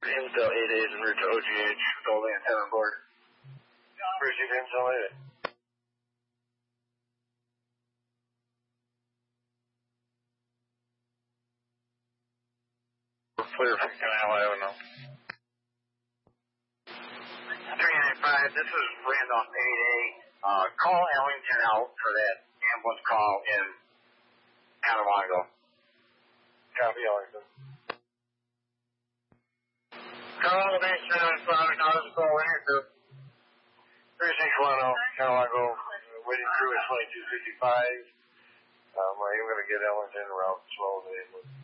Intel 8 en route to OGH with all the antenna on board. Receive Intel 8. Clear from Canal Island now. 395, this is Randolph 8A. Call Ellington out for that ambulance call in Catawango. Copy Ellington. Call the base 75, notice call answer. 3610, Catawango, waiting through at 2255. I'm going to get Ellington around 12 ambulance.